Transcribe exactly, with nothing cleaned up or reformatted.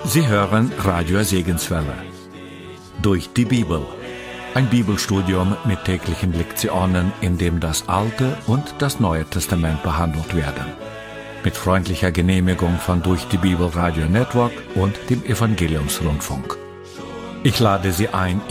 Sie hören Radio Segenswelle. Durch die Bibel. Ein Bibelstudium mit täglichen Lektionen, in dem das Alte und das Neue Testament behandelt werden. Mit freundlicher Genehmigung von Durch die Bibel Radio Network und dem Evangeliumsrundfunk. Ich lade Sie ein,